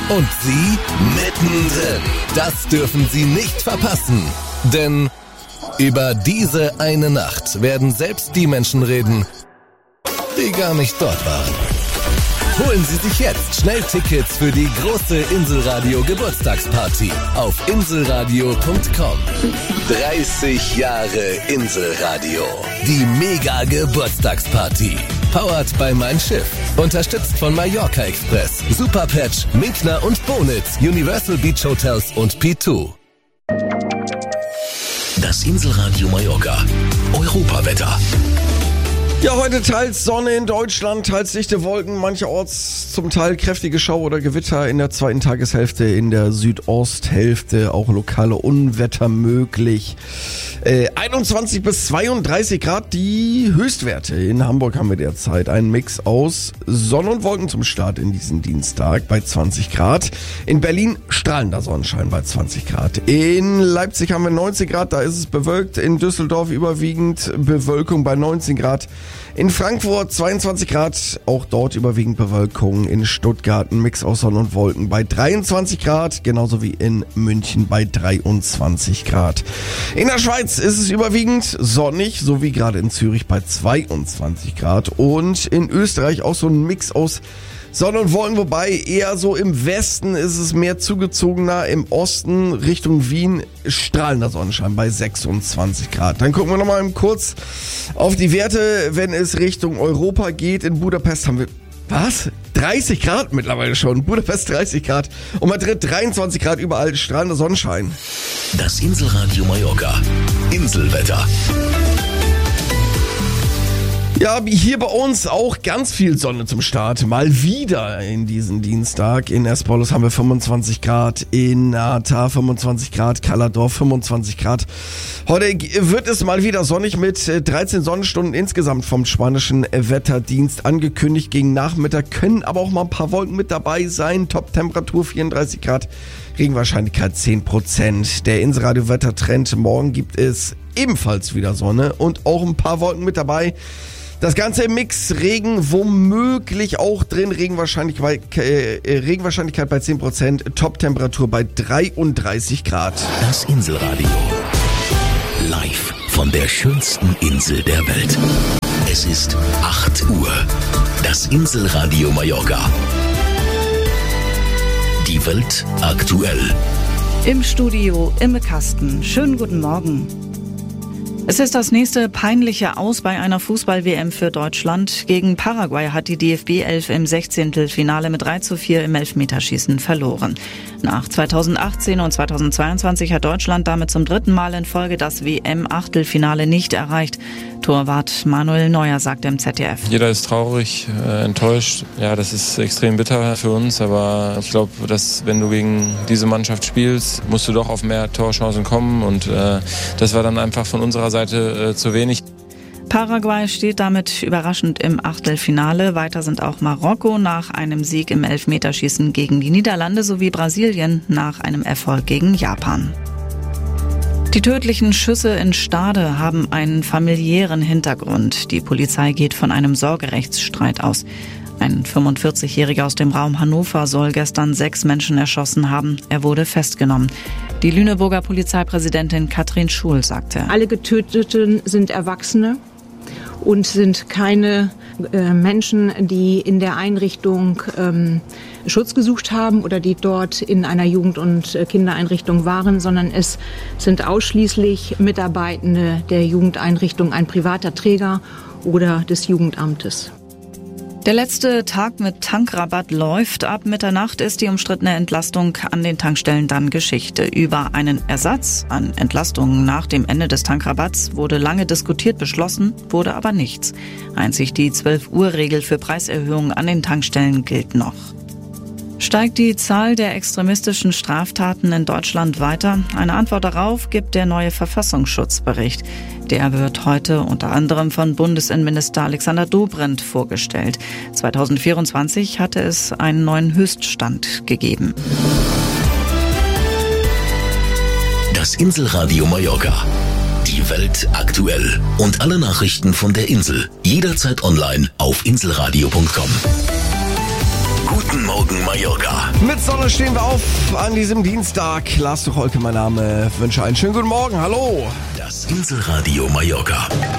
Und Sie mittendrin. Das dürfen Sie nicht verpassen. Denn über diese eine Nacht werden selbst die Menschen reden, die gar nicht dort waren. Holen Sie sich jetzt schnell Tickets für die große Inselradio Geburtstagsparty auf inselradio.com. 30 Jahre Inselradio. Die Mega Geburtstagsparty. Powered by Mein Schiff. Unterstützt von Mallorca Express, Superpatch, Minkner und Bonitz, Universal Beach Hotels und P2. Das Inselradio Mallorca. Europawetter. Ja, heute teils Sonne in Deutschland, teils dichte Wolken, mancherorts zum Teil kräftige Schauer oder Gewitter in der zweiten Tageshälfte, in der Südosthälfte auch lokale Unwetter möglich. 21 bis 32 Grad die Höchstwerte. In Hamburg haben wir derzeit einen Mix aus Sonne und Wolken zum Start in diesen Dienstag bei 20 Grad. In Berlin strahlender Sonnenschein bei 20 Grad. In Leipzig haben wir 19 Grad, da ist es bewölkt. In Düsseldorf überwiegend Bewölkung bei 19 Grad. In Frankfurt 22 Grad, auch dort überwiegend Bewölkung. In Stuttgart ein Mix aus Sonne und Wolken bei 23 Grad, genauso wie in München bei 23 Grad. In der Schweiz ist es überwiegend sonnig, so wie gerade in Zürich bei 22 Grad. Und in Österreich auch so ein Mix aus Sonne und Wolken, wobei eher so im Westen ist es mehr zugezogener, im Osten Richtung Wien strahlender Sonnenschein bei 26 Grad. Dann gucken wir nochmal kurz auf die Werte, wenn es Richtung Europa geht. In Budapest haben wir, 30 Grad mittlerweile schon. Budapest 30 Grad und Madrid 23 Grad, überall strahlender Sonnenschein. Das Inselradio Mallorca. Inselwetter. Ja, hier bei uns auch ganz viel Sonne zum Start. Mal wieder in diesen Dienstag. In Espolos haben wir 25 Grad, in Nata 25 Grad, Calladorf 25 Grad. Heute wird es mal wieder sonnig mit 13 Sonnenstunden insgesamt vom spanischen Wetterdienst angekündigt. Gegen Nachmittag können aber auch mal ein paar Wolken mit dabei sein. Top-Temperatur 34 Grad, Regenwahrscheinlichkeit 10%. Der Inselradio-Wettertrend, morgen gibt es ebenfalls wieder Sonne und auch ein paar Wolken mit dabei. Das Ganze im Mix, Regen womöglich auch drin, Regenwahrscheinlichkeit bei 10%, Top-Temperatur bei 33 Grad. Das Inselradio. Live von der schönsten Insel der Welt. Es ist 8 Uhr. Das Inselradio Mallorca. Die Welt aktuell. Im Studio Imme Kasten. Schönen guten Morgen. Es ist das nächste peinliche Aus bei einer Fußball-WM für Deutschland. Gegen Paraguay hat die DFB 11 im 16. Finale mit 3:4 im Elfmeterschießen verloren. Nach 2018 und 2022 hat Deutschland damit zum dritten Mal in Folge das WM-Achtelfinale nicht erreicht. Torwart Manuel Neuer sagte im ZDF. Jeder ist traurig, enttäuscht. Ja, das ist extrem bitter für uns, aber ich glaube, dass wenn du gegen diese Mannschaft spielst, musst du doch auf mehr Torchancen kommen und das war dann einfach von unserer Seite zu wenig. Paraguay steht damit überraschend im Achtelfinale. Weiter sind auch Marokko nach einem Sieg im Elfmeterschießen gegen die Niederlande sowie Brasilien nach einem Erfolg gegen Japan. Die tödlichen Schüsse in Stade haben einen familiären Hintergrund. Die Polizei geht von einem Sorgerechtsstreit aus. Ein 45-Jähriger aus dem Raum Hannover soll gestern 6 Menschen erschossen haben. Er wurde festgenommen. Die Lüneburger Polizeipräsidentin Katrin Schul sagte: Alle Getöteten sind Erwachsene und sind keine Menschen, die in der Einrichtung Schutz gesucht haben oder die dort in einer Jugend- und Kindereinrichtung waren, sondern es sind ausschließlich Mitarbeitende der Jugendeinrichtung, ein privater Träger oder des Jugendamtes. Der letzte Tag mit Tankrabatt läuft. Ab Mitternacht ist die umstrittene Entlastung an den Tankstellen dann Geschichte. Über einen Ersatz an Entlastungen nach dem Ende des Tankrabatts wurde lange diskutiert, beschlossen wurde aber nichts. Einzig die 12-Uhr-Regel für Preiserhöhungen an den Tankstellen gilt noch. Steigt die Zahl der extremistischen Straftaten in Deutschland weiter? Eine Antwort darauf gibt der neue Verfassungsschutzbericht. Der wird heute unter anderem von Bundesinnenminister Alexander Dobrindt vorgestellt. 2024 hatte es einen neuen Höchststand gegeben. Das Inselradio Mallorca. Die Welt aktuell. Und alle Nachrichten von der Insel. Jederzeit online auf inselradio.com. Guten Morgen Mallorca. Mit Sonne stehen wir auf an diesem Dienstag. Lars Tucholke, mein Name. Wünsche einen schönen guten Morgen. Hallo. Das Inselradio Mallorca.